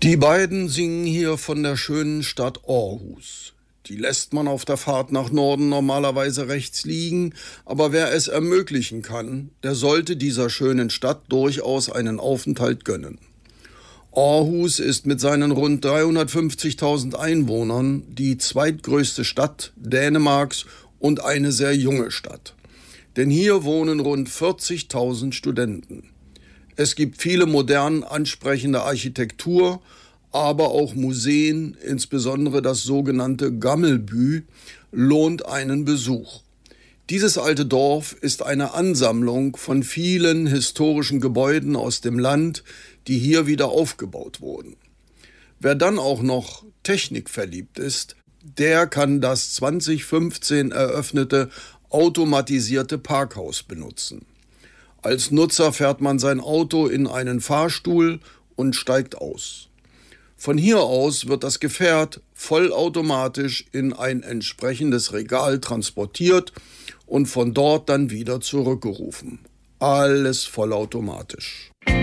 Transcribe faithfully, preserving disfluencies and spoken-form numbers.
Die beiden singen hier von der schönen Stadt Aarhus. Die lässt man auf der Fahrt nach Norden normalerweise rechts liegen, aber wer es ermöglichen kann, der sollte dieser schönen Stadt durchaus einen Aufenthalt gönnen. Aarhus ist mit seinen rund dreihundertfünfzigtausend Einwohnern die zweitgrößte Stadt Dänemarks und eine sehr junge Stadt. Denn hier wohnen rund vierzigtausend Studenten. Es gibt viele modern ansprechende Architektur, aber auch Museen, insbesondere das sogenannte Gammelby, lohnt einen Besuch. Dieses alte Dorf ist eine Ansammlung von vielen historischen Gebäuden aus dem Land, die hier wieder aufgebaut wurden. Wer dann auch noch technikverliebt ist, der kann das zweitausendfünfzehn eröffnete automatisierte Parkhaus benutzen. Als Nutzer fährt man sein Auto in einen Fahrstuhl und steigt aus. Von hier aus wird das Gefährt vollautomatisch in ein entsprechendes Regal transportiert und von dort dann wieder zurückgerufen. Alles vollautomatisch.